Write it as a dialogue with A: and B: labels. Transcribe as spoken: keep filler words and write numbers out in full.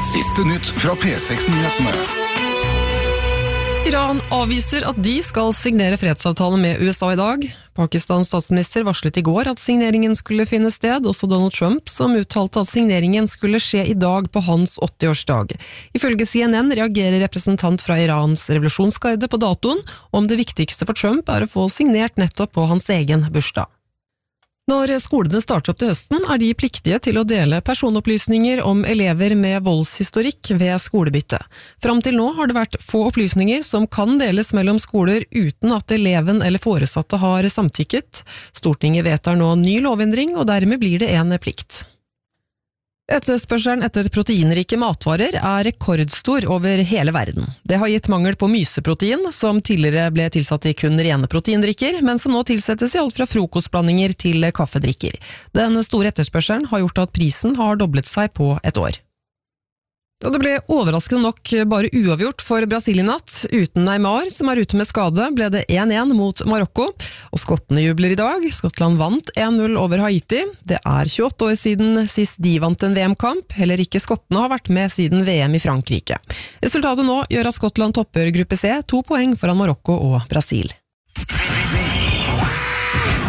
A: Siste nytt fra P seks-nyhetene.
B: Iran avviser at de skal signere fredsavtalen med U S A i dag. Pakistans statsminister varslet i går at signeringen skulle finne sted, også Donald Trump, som uttalte at signeringen skulle skje i dag på hans åtti-årsdag. Ifølge C N N reagerer representant fra Irans revolusjonsgarde på datoen, om det viktigste for Trump er å få signert nettopp på hans egen bursdag. Når skolene starter opp til høsten, er de pliktige til å dele personopplysninger om elever med voldshistorikk ved skolebytte. Fram til nå har det vært få opplysninger som kan deles mellom skoler uten at eleven eller foresatte har samtykket. Stortinget vedtar nå ny lovendring, og dermed blir det en plikt. Etterspørselen etter proteinrike matvarer er rekordstor over hele verden. Det har gitt mangel på myseprotein, som tidligere ble tilsatt i kun rene proteindrikker, men som nå tilsettes i alt fra frokostblandinger til kaffedrikker. Den store etterspørselen har gjort at prisen har doblet seg på et år. Og det ble overraskende nok bare uavgjort for Brasil i natt. Uten Neymar, som er ute med skade, ble det én én mot Marokko, og skottene jubler i dag. Skottland vant én null over Haiti. Det er tjueåtte år siden sist de vant en V M-kamp. Heller ikke skottene har vært med siden V M i Frankrike. Resultatet nå gjør at Skottland topper gruppe C, to poeng foran Marokko og Brasil.